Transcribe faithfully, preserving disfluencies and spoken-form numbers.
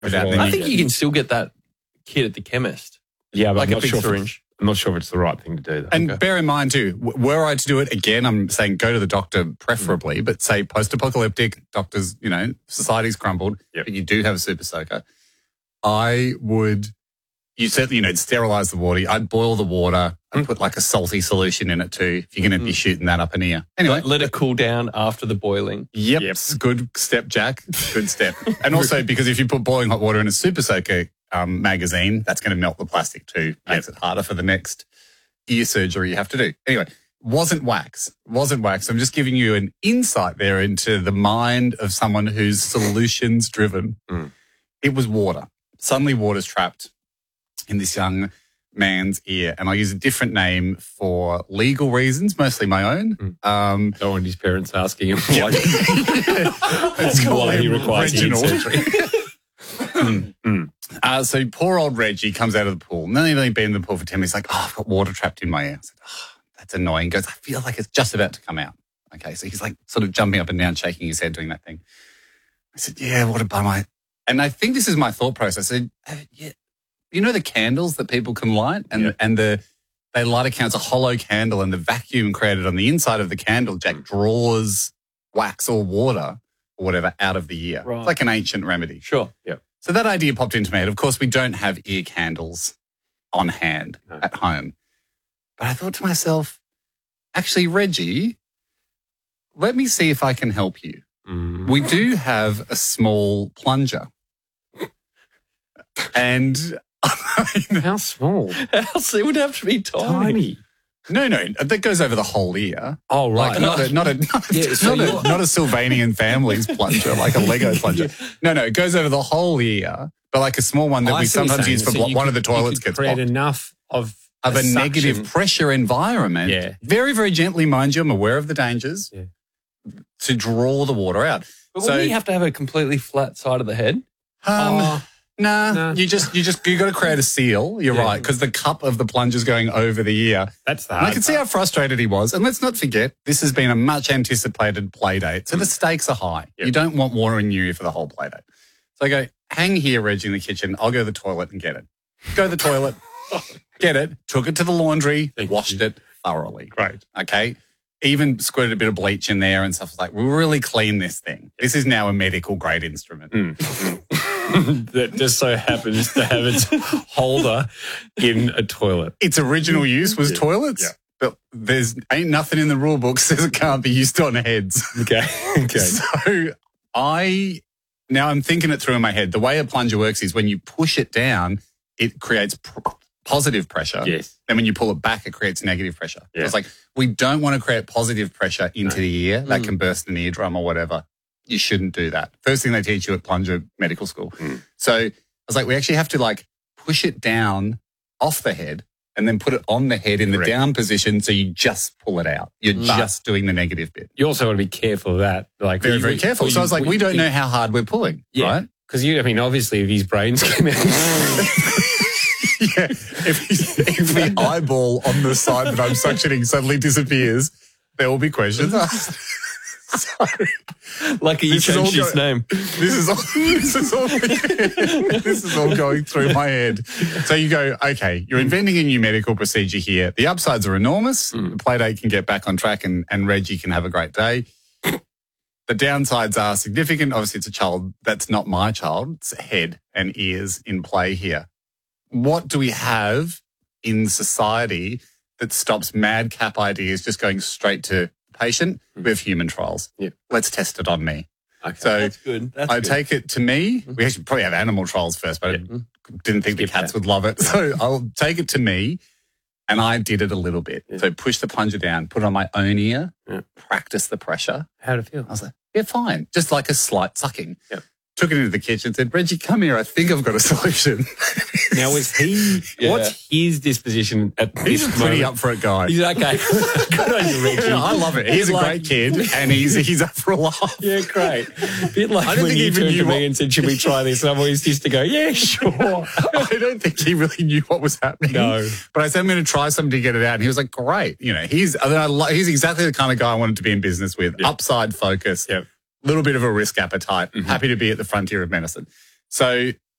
without I them. think you can still get that kit at the chemist. Yeah, but like I'm a not big sure if syringe. it's- I'm not sure if it's the right thing to do. Though. And Okay. bear in mind too, w- were I to do it again, I'm saying go to the doctor preferably, Mm. but say post-apocalyptic, doctors, you know, society's crumbled, Yep. but you do have a super soaker. I would, you certainly, you know, sterilize the water. I'd boil the water and put like a salty solution in it too, if you're going to be shooting that up in here. Anyway. Let, let it cool down after the boiling. Yep. Yep. Good step, Jack. Good step. And also because if you put boiling hot water in a super soaker um, magazine, that's going to melt the plastic too. Makes it harder for the next ear surgery you have to do. Anyway, wasn't wax. Wasn't wax. I'm just giving you an insight there into the mind of someone who's solutions driven. Mm. It was water. Suddenly water's trapped in this young man's ear. And I'll use a different name for legal reasons, mostly my own. Mm. Um, Don't want his parents asking him why, It's called why he requires ear Reginald. surgery. Mm. Mm. Uh, so poor old Reggie comes out of the pool. Now he's only been in the pool for ten minutes. He's like, oh, I've got water trapped in my ear. I said, oh, that's annoying. He goes, I feel like it's just about to come out. Okay, so he's like sort of jumping up and down, shaking his head, doing that thing. I said, yeah, what a bummer. And I think this is my thought process. I said, uh, yeah, you know the candles that people can light? And, Yeah. and the they light a candle, it's a hollow candle, and the vacuum created on the inside of the candle, Jack, draws wax or water or whatever out of the ear. Right. It's like an ancient remedy. Sure. So that idea popped into my head. Of course, we don't have ear candles on hand No. at home. But I thought to myself, actually, Reggie, let me see if I can help you. Mm. We do have a small plunger. And I mean, How small? Else it would have to be tiny. Tiny. no, no, that goes over the whole ear. Oh, right. Like not a, not a, not, a- Yeah, so not, a, you're- not a Sylvanian family's plunger, like a Lego plunger. No, no, it goes over the whole ear, but like a small one that Oh, I we see what you're sometimes saying. use for So blo- you one could- of the you toilets could gets create blocked. enough of Of a, suction. negative pressure environment. Yeah. Very, very gently, mind you. I'm aware of the dangers. Yeah. To draw the water out. But So- wouldn't you have to have a completely flat side of the head? Um, Oh, nah, no. you just, you just, you got to create a seal. You're Yeah. right. Because the cup of the plunger's going over the ear. that's the And I hard can see how frustrated he was. And let's not forget, this has been a much anticipated play date. So the stakes are high. Yep. You don't want water in your ear for the whole play date. So I go, hang here, Reggie, in the kitchen. I'll go to the toilet and get it. Go to the toilet, get it, took it to the laundry, Thank washed you. it thoroughly. Great. Okay. Even squirted a bit of bleach in there and stuff like, we really clean this thing. This is now a medical grade instrument. Mm. that just so happens to have its holder in a toilet. Its original use was Yeah. toilets, Yeah. but there's ain't nothing in the rule book says it can't be used on heads. Okay. Okay. So I, now I'm thinking it through in my head. The way a plunger works is when you push it down, it creates pr- positive pressure. Yes. Then when you pull it back, it creates negative pressure. Yeah. So it's like, we don't want to create positive pressure into No. the ear. That Mm. can burst an eardrum or whatever. You shouldn't do that. First thing they teach you at plunger medical school. Mm. So I was like, we actually have to like push it down off the head and then put it on the head in the Correct. down position. So you just pull it out. You're Mm. just doing the negative bit. You also want to be careful of that. Like Very, you- very careful. you- So I was like, we don't know how hard we're pulling, Yeah. right? Because you, I mean, obviously, if his brains came out. Yeah. If, he's- if the eyeball on the side that I'm suctioning suddenly disappears, there will be questions asked. So, Lucky you This is all changed his go- name. this is all this is all this is all going through my head. So you go, okay, you're inventing a new medical procedure here. The upsides are enormous. Mm. The Playdate can get back on track and, and Reggie can have a great day. The downsides are significant. Obviously, it's a child that's not my child. It's head and ears in play here. What do we have in society that stops madcap ideas just going straight to the patient? We have human trials. Yeah. Let's test it on me. Okay. So That's good. That's I good. take it to me. We actually probably have animal trials first, but Yeah. I didn't think the Skip cats that. would love it. So I'll take it to me. And I did it a little bit. Yeah. So push the plunger down, put it on my own ear, Yeah. practice the pressure. How'd it feel? I was like, yeah, fine. Just like a slight sucking. Yeah. Took it into the kitchen, said, Reggie, come here. I think I've got a solution. Now, was he, Yeah. what's his disposition at He's this a pretty moment? up for it guy. He's okay. Good on you, Reggie. Yeah, I love it. He's, a like- great kid and he's he's up for a laugh. Yeah, great. Bit like I don't when think you he even turned to knew me what- and said, should we try this? And I always used to go, yeah, sure. I don't think he really knew what was happening. No. But I said, I'm going to try something to get it out. And he was like, great. You know, he's, I mean, I lo- he's exactly the kind of guy I wanted to be in business with. Yeah. Upside focus, Yeah. little bit of a risk appetite, Mhm. happy to be at the frontier of medicine. So